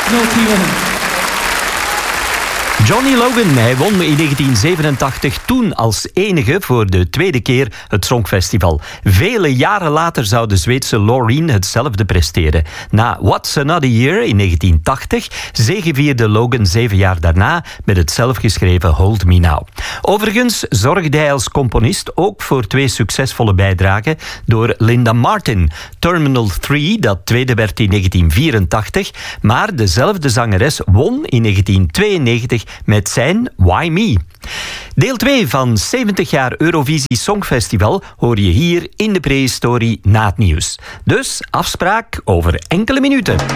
Johnny Logan, hij won in 1987 toen als enige voor de tweede keer het Songfestival. Vele jaren later zou de Zweedse Loreen hetzelfde presteren. Na What's Another Year in 1980 zegevierde Logan 7 jaar daarna met het zelfgeschreven Hold Me Now. Overigens zorgde hij als componist ook voor 2 succesvolle bijdragen door Linda Martin. Terminal 3, dat tweede werd in 1984, maar dezelfde zangeres won in 1992 met zijn Why Me. Deel 2 van 70 jaar Eurovisie Songfestival hoor je hier in de prehistorie na het nieuws. Dus afspraak over enkele minuten.